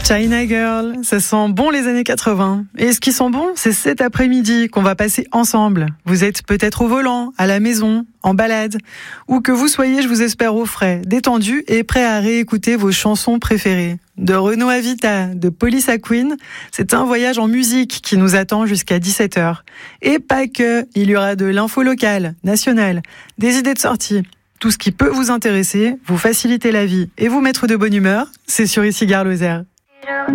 China Girl, ça sent bon les années 80. Et ce qui sent bon, c'est cet après-midi qu'on va passer ensemble. Vous êtes peut-être au volant, à la maison, en balade, ou que vous soyez, je vous espère, au frais, détendu et prêt à réécouter vos chansons préférées. De Renaud à Vita, de Police à Queen, c'est un voyage en musique qui nous attend jusqu'à 17h. Et pas que, il y aura de l'info locale, nationale, des idées de sortie. Tout ce qui peut vous intéresser, vous faciliter la vie et vous mettre de bonne humeur, c'est sur Ici Gare Lozère.